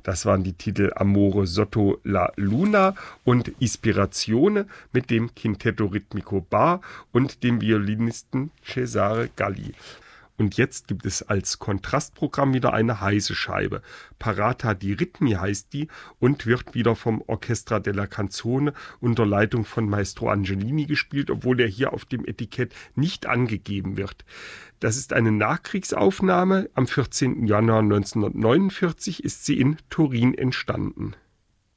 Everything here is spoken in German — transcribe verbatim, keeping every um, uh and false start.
Das waren die Titel Amore sotto la luna und Ispirazione mit dem Quintetto Ritmico Bar und dem Violinisten Cesare Galli. Und jetzt gibt es als Kontrastprogramm wieder eine heiße Scheibe. Parata di Ritmi heißt die und wird wieder vom Orchestra della Canzone unter Leitung von Maestro Angelini gespielt, obwohl er hier auf dem Etikett nicht angegeben wird. Das ist eine Nachkriegsaufnahme. Am vierzehnten Januar neunzehnhundertneunundvierzig ist sie in Turin entstanden.